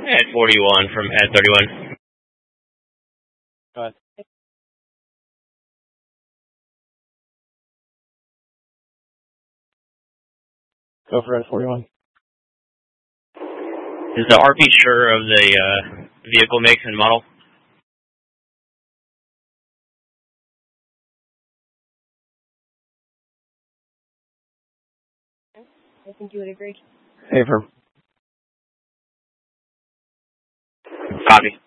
At 41 from at 31. Go ahead. Go for at 41. Is the RP sure of the vehicle make and model? I think you would agree. Affirm. Copy.